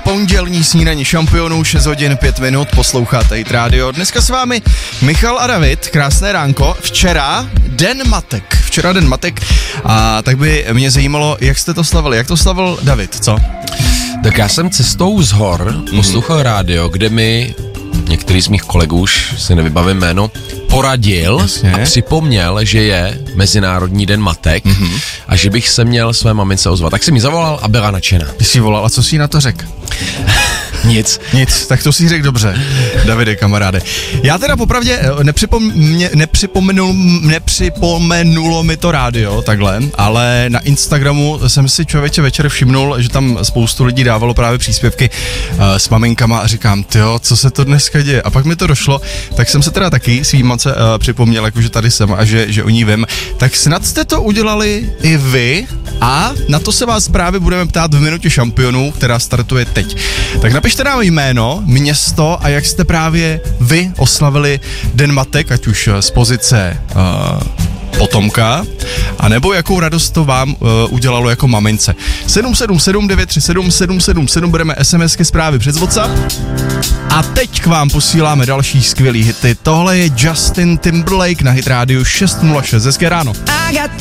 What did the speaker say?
pondělní snídaní šampionů, 6 hodin 5 minut, posloucháte Hit Radio. Dneska s vámi Michal a David, krásné ránko. Včera Den matek a tak by mě zajímalo, jak jste to slavili, jak to slavil David, co? Tak já jsem cestou z hor poslouchal rádio, kde mi některý z mých kolegů, už si nevybavím jméno, poradil a připomněl, že je Mezinárodní den matek a že bych se měl své mamince ozvat. Tak jsem mi zavolal a byla nadšená. Ty jsi volal a co jsi na to řekl? Nic, tak to si řekl dobře, Davide, kamaráde. Já teda popravdě nepřipomenulo mi to rádio, takhle, ale na Instagramu jsem si člověče večer všimnul, že tam spoustu lidí dávalo právě příspěvky s maminkama a říkám, tyjo, co se to dneska děje? A pak mi to došlo, tak jsem se teda taky svým matce připomněl, jakože tady jsem a že o ní vím. Tak snad jste to udělali i vy a na to se vás právě budeme ptát v minutě šampionů, která startuje teď. Tak napište nám jméno, město a jak jste právě vy oslavili Den matek, ať už z pozice potomka, a nebo jakou radost to vám udělalo jako mamince. 777 937 777 budeme SMSky zprávy přes WhatsApp. A teď k vám posíláme další skvělý hity. Tohle je Justin Timberlake na Hit Radio 606. Hezké ráno.